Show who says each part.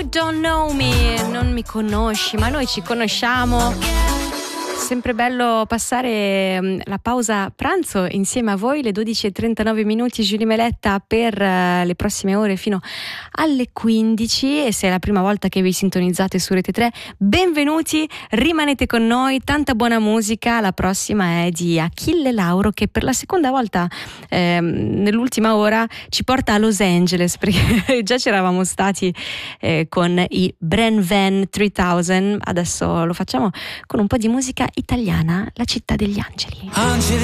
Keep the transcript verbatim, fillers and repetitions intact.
Speaker 1: Don't know me, non mi conosci, ma noi ci conosciamo. Sempre bello passare la pausa pranzo insieme a voi, le dodici e trentanove minuti, Giulia Meletta per le prossime ore fino alle quindici, e se è la prima volta che vi sintonizzate su Rete tre, benvenuti, rimanete con noi, tanta buona musica. La prossima è di Achille Lauro, che per la seconda volta eh, nell'ultima ora ci porta a Los Angeles, perché già ci eravamo stati eh, con i Bren Van tremila, adesso lo facciamo con un po' di musica italiana, La città degli angeli.
Speaker 2: Angeli